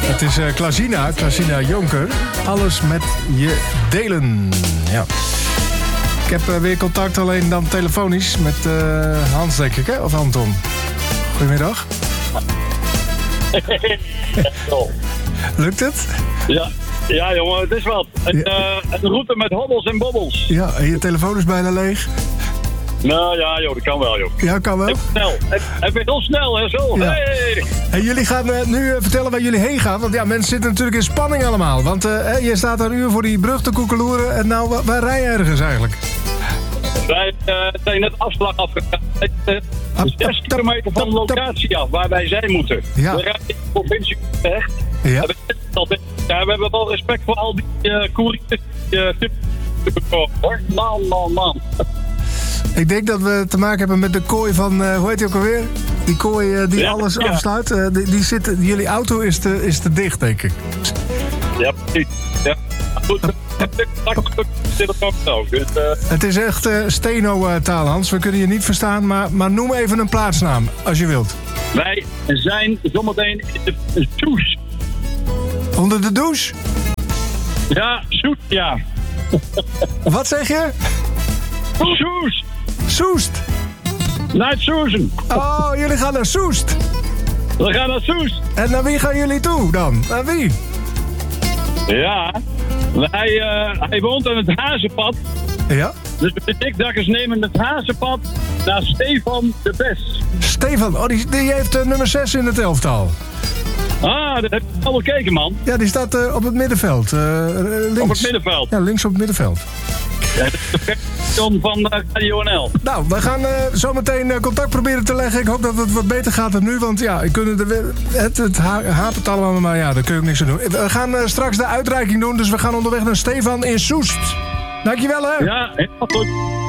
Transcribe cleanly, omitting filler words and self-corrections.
Het is Klazina Jonker. Alles met je delen. Ja. Ik heb weer contact, alleen dan telefonisch, met Hans, denk ik, hè? Of Anton. Goedemiddag. Lukt het? Ja, jongen, het is wat. Een route met hobbels en bobbels. Ja, en je telefoon is bijna leeg. Nou ja, joh, dat kan wel, joh. Ja, kan wel. Even snel. Even heel snel, hè, zo. Ja. Hey. En jullie gaan nu vertellen waar jullie heen gaan. Want ja, mensen zitten natuurlijk in spanning allemaal. Want je staat daar een uur voor die brug te koekeloeren. En nou, waar rij je ergens eigenlijk? Wij zijn net afslag afgegaan. 6 kilometer van de locatie af, waar wij zijn moeten. Ja. We rijden in de provincie Utrecht. Ja. We hebben wel respect voor al die couriers die hoor. Man. Ik denk dat we te maken hebben met de kooi van, hoe heet die ook alweer? Die kooi die alles afsluit. Die zit, jullie auto is te dicht, denk ik. Ja, precies. Ja. Goed, het is echt steno-taal, Hans. We kunnen je niet verstaan, maar noem even een plaatsnaam, als je wilt. Wij zijn zometeen in de Soes. Onder de douche? Ja, Soes, ja. Wat zeg je? Soes. Soest. Naar Soezen. Oh, jullie gaan naar Soest. We gaan naar Soest. En naar wie gaan jullie toe dan? Naar wie? Ja, hij woont aan het Hazenpad. Ja? Dus de dikdakkers nemen het Hazenpad naar Stefan de Bes. Stefan, oh, die heeft nummer 6 in het elftal. Ah, dat heb je al bekeken, man. Ja, die staat op het middenveld. Links. Op het middenveld. Ja, links op het middenveld. Ja, dat is de versie van Radio NL. Nou, we gaan zo meteen contact proberen te leggen. Ik hoop dat het wat beter gaat dan nu. Want ja, het hapert allemaal, maar ja, daar kun je ook niks aan doen. We gaan straks de uitreiking doen. Dus we gaan onderweg naar Stefan in Soest. Dankjewel, hè? Ja, heel goed.